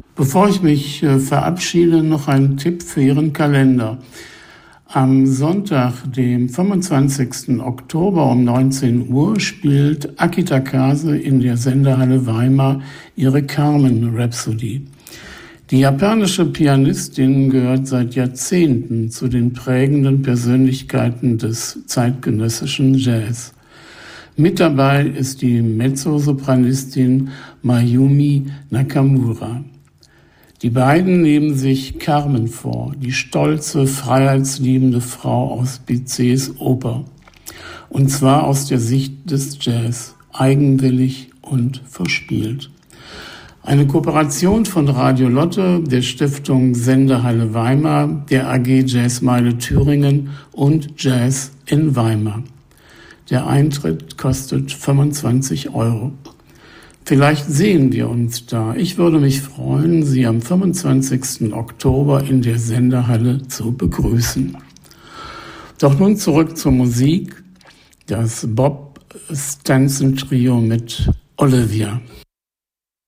Bevor ich mich verabschiede, noch ein Tipp für Ihren Kalender. Am Sonntag, dem 25. Oktober um 19 Uhr spielt Akita Kase in der Sendehalle Weimar ihre Carmen Rhapsody. Die japanische Pianistin gehört seit Jahrzehnten zu den prägenden Persönlichkeiten des zeitgenössischen Jazz. Mit dabei ist die Mezzosopranistin Mayumi Nakamura. Die beiden nehmen sich Carmen vor, die stolze, freiheitsliebende Frau aus Bizets Oper. Und zwar aus der Sicht des Jazz, eigenwillig und verspielt. Eine Kooperation von Radio Lotte, der Stiftung Sendehalle Weimar, der AG Jazzmeile Thüringen und Jazz in Weimar. Der Eintritt kostet 25 €. Vielleicht sehen wir uns da. Ich würde mich freuen, Sie am 25. Oktober in der Sendehalle zu begrüßen. Doch nun zurück zur Musik. Das Bob Stanson Trio mit Olivia.